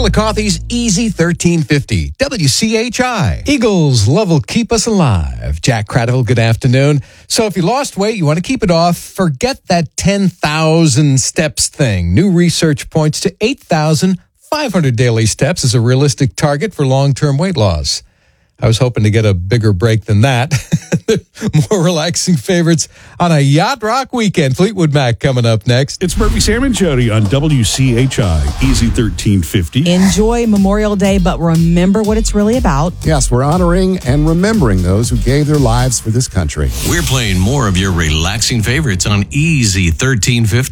Chillicothe's Easy 1350, WCHI. Eagles, love will keep us alive. Jack Cradiville, good afternoon. So if you lost weight, you want to keep it off, forget that 10,000 steps thing. New research points to 8,500 daily steps as a realistic target for long-term weight loss. I was hoping to get a bigger break than that. More relaxing favorites on a yacht rock weekend. Fleetwood Mac coming up next. It's Murphy, Sam, and Jody on WCHI, Easy 1350. Enjoy Memorial Day, but remember what it's really about. Yes, we're honoring and remembering those who gave their lives for this country. We're playing more of your relaxing favorites on Easy 1350.